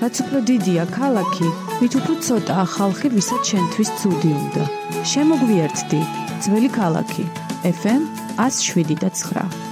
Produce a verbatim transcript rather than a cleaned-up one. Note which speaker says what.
Speaker 1: რაც უფრო დიდია ქალაქი, მით უფრო ცოტაა ხალხი, ვისაც შენთვის ცუდი უნდა. შემოგვიერთდი, ძველი ქალაქი, ეფ ემ one oh seven point nine.